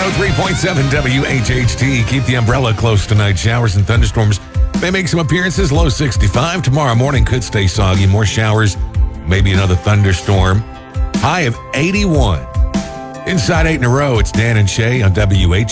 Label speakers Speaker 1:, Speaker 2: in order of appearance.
Speaker 1: 103.7 WHHT. Keep the umbrella close tonight. Showers and thunderstorms may make some appearances. Low 65. Tomorrow morning could stay soggy. More showers, maybe another thunderstorm. High of 81. Inside 8 in a row, it's Dan and Shay on WH.